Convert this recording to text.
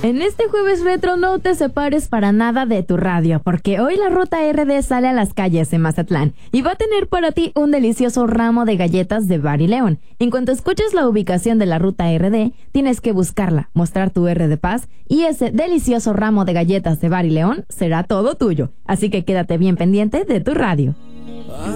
En este jueves retro no te separes para nada de tu radio, porque hoy la Ruta RD sale a las calles de Mazatlán y va a tener para ti un delicioso ramo de galletas de Bar y León. En cuanto escuches la ubicación de la Ruta RD, tienes que buscarla, mostrar tu R de paz y ese delicioso ramo de galletas de Bar y León será todo tuyo. Así que quédate bien pendiente de tu radio.